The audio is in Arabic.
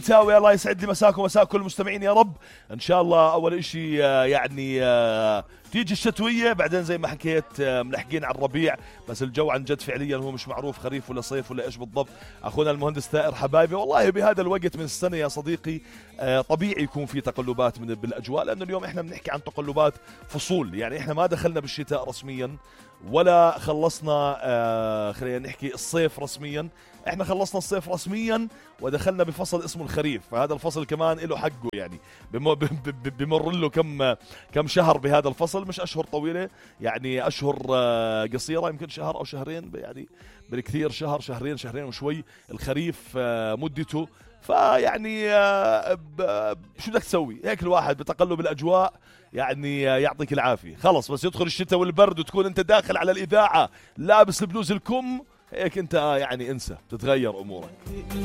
تساوي. الله يسعد لي مساكم ومساء كل المستمعين يا رب. ان شاء الله اول اشي يعني تيجي الشتويه، بعدين زي ما حكيت ملحقين على الربيع، بس الجو عن جد فعليا هو مش معروف خريف ولا صيف ولا ايش بالضبط. اخونا المهندس ثائر حبايبي، والله بهذا الوقت من السنه يا صديقي طبيعي يكون في تقلبات بالاجواء، لانه اليوم احنا بنحكي عن تقلبات فصول. يعني احنا ما دخلنا بالشتاء رسميا ولا خلصنا خلينا نحكي الصيف رسميا، احنا خلصنا الصيف رسميا ودخلنا بفصل اسمه الخريف. فهذا الفصل كمان له حقه، يعني بمر له كم شهر بهذا الفصل، مش اشهر طويله، يعني اشهر قصيره، يمكن شهر او شهرين، يعني بالكثير شهر شهرين وشوي الخريف مدته. فيعني شو بدك تسوي هيك الواحد بتقلب الاجواء، يعني يعطيك العافيه. خلص بس يدخل الشتاء والبرد وتكون انت داخل على الاذاعه لابس البلوز الكم، هيك انت يعني انسى، تتغير امورك.